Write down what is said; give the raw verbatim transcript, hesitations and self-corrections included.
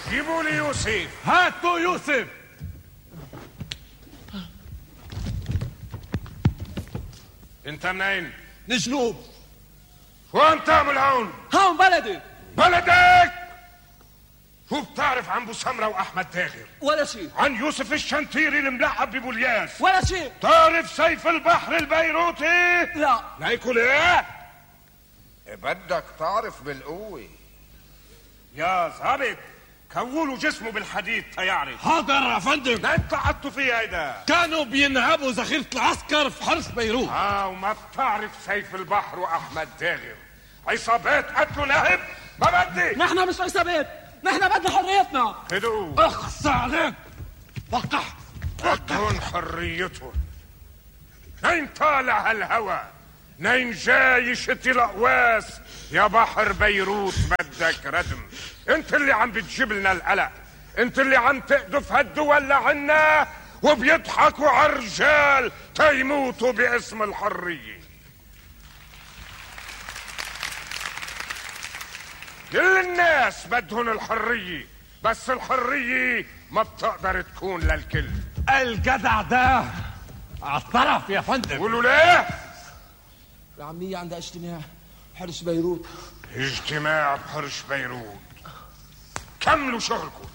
جيبوا لي يوسف. هاتوا يوسف. انت منين؟ من جنوب. شو عم تعمل هون؟ هون بلدي. بلدك؟ شو بتعرف عن بو سمرة واحمد داغر؟ ولا شيء. عن يوسف الشنتيري الملعب ببولياس؟ ولا شيء. تعرف سيف البحر البيروتي؟ لا. ليكوا ايه؟ بدك تعرف بالقوة. يا ظابط كولوا جسمه بالحديد تيعرف. حاضر يا فندم. لا انت قعدتوا فيه هيدا. كانوا بينهبوا ذخيرة العسكر في حرس بيروت. اه وما بتعرف سيف البحر واحمد داغر عصابات قتلوا نهب؟ ما بدي. نحن مش عصابات، نحن بدنا حريتنا. هدوء. اخص عليك. وقع. بدهم حريتهم. نين طالع هالهوى، نين جاي شتي الأقواس. يا بحر بيروت بدك ردم. انت اللي عم بتجيب لنا القلق، انت اللي عم تقذف هالدول لعنا وبيضحكوا على الرجال تيموتوا باسم الحرية. كل الناس بدهن الحرية، بس الحرية ما بتقدر تكون للكل. الجدع ده اعترف يا فندم. قولوا ليه؟ العمية عندها اجتماع حرس بيروت. اجتماع بحرس بيروت. كملوا شغلكم.